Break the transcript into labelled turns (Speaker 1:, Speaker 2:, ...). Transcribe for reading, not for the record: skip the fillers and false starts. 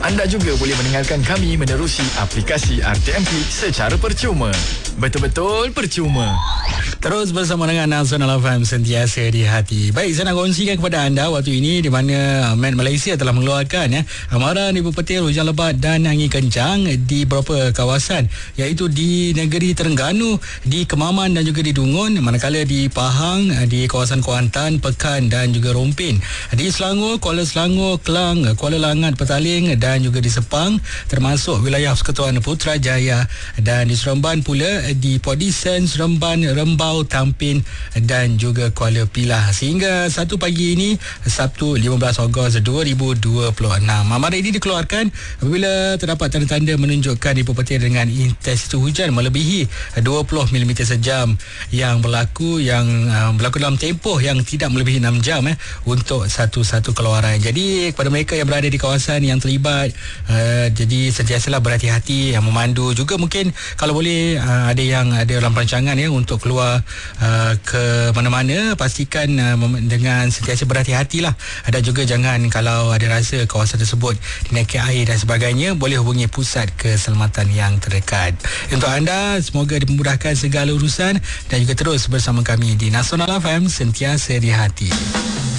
Speaker 1: Anda juga boleh mendengarkan kami menerusi aplikasi RTMP secara percuma. Betul-betul percuma.
Speaker 2: Terus bersama dengan Nasional FM, sentiasa di hati. Baik, saya nak kongsikan kepada anda waktu ini di mana Met Malaysia telah mengeluarkan amaran ibu petir, hujan lebat dan angin kencang di beberapa kawasan, iaitu di negeri Terengganu, di Kemaman dan juga di Dungun, manakala di Pahang, di kawasan Kuantan, Pekan dan juga Rompin. Di Selangor, Kuala Selangor, Kelang, Kuala Langat, Petaling dan juga di Sepang, termasuk wilayah Persekutuan Putrajaya, dan di Seremban pula di Port Dickson, Seremban, Rembau, Tampin dan juga Kuala Pilah. Sehingga 1 pagi ini, Sabtu 15 Ogos 2026. Amaran ini dikeluarkan apabila terdapat tanda-tanda menunjukkan ibu petir dengan intensitas hujan melebihi 20 mm sejam yang berlaku dalam tempoh yang tidak melebihi 6 jam untuk satu-satu keluaran. Jadi kepada mereka yang berada di kawasan yang terlibat, jadi sentiasalah berhati-hati, yang memandu juga mungkin kalau boleh ada yang ada dalam perancangan untuk keluar ke mana-mana, pastikan dengan sentiasa berhati-hatilah. Dan juga jangan, kalau ada rasa kawasan tersebut dinaiki air dan sebagainya, boleh hubungi pusat keselamatan yang terdekat. Untuk anda, semoga dimudahkan segala urusan dan juga terus bersama kami di Nasional FM, sentiasa di hati.